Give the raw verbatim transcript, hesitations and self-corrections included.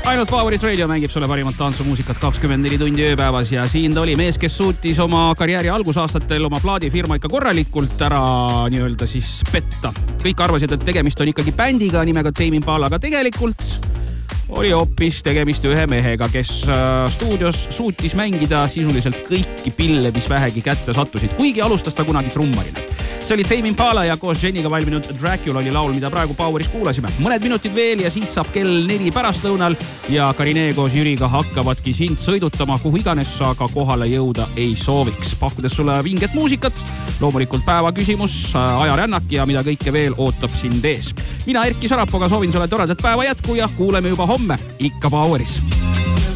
Ainult Powerit Radio mängib sulle parimat tantsumuusikat kakskümmend neli tundi ööpäevas ja siin ta oli mees, kes suutis oma karjääri algusaastatel oma plaadifirma ikka korralikult ära nii-öelda siis petta. Kõik arvasid, et tegemist on ikkagi bändiga nimega Tame Impala, aga tegelikult oli hoopis tegemist ühe mehega, kes stuudios suutis mängida sisuliselt kõiki pille, mis vähegi kätte sattusid, kuigi alustas ta kunagi trummarina. See oli Tame Impala ja koos Jeniga valminud Dracula oli laul, mida praegu Poweris kuulasime. Mõned minutid veel ja siis saab kell neli pärastlõunal ja Karine koos Jüriga hakkavadki sind sõidutama, kuhu iganes sa ka kohale jõuda ei sooviks. Pakkudes sulle vinget muusikat, loomulikult päeva küsimus, ajarännak ja mida kõike veel ootab sind ees. Mina Erki Sarapoga soovin sulle toredat päeva jätku ja kuuleme juba homme ikka Poweris.